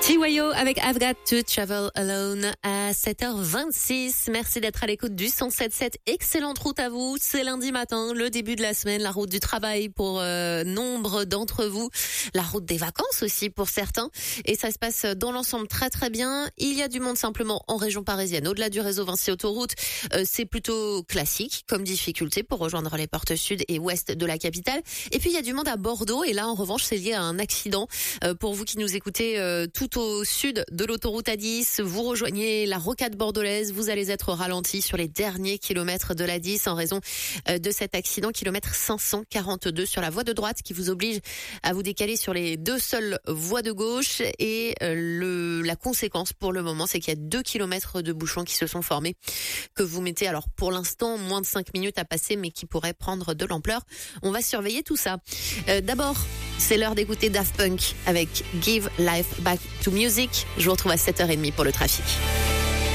TYO avec I've Got to Travel Alone à 7h26. Merci d'être à l'écoute du 107.7. Excellente route à vous. C'est lundi matin, le début de la semaine, la route du travail pour nombre d'entre vous. La route des vacances aussi pour certains. Et ça se passe dans l'ensemble très très bien. Il y a du monde simplement en région parisienne. Au-delà du réseau Vinci Autoroute, c'est plutôt classique comme difficulté pour rejoindre les portes sud et ouest de la capitale. Et puis il y a du monde à Bordeaux. Et là en revanche, c'est lié à un accident. Pour vous qui nous écoutez tout au sud de l'autoroute A10, vous rejoignez la rocade bordelaise, vous allez être ralenti sur les derniers kilomètres de l'A10 en raison de cet accident, kilomètre 542 sur la voie de droite qui vous oblige à vous décaler sur les deux seules voies de gauche et la conséquence pour le moment, c'est qu'il y a 2 kilomètres de bouchons qui se sont formés que vous mettez alors pour l'instant moins de 5 minutes à passer mais qui pourraient prendre de l'ampleur. On va surveiller tout ça. D'abord, c'est l'heure d'écouter Daft Punk avec Give Life Back to Music. Je vous retrouve à 7h30 pour le trafic.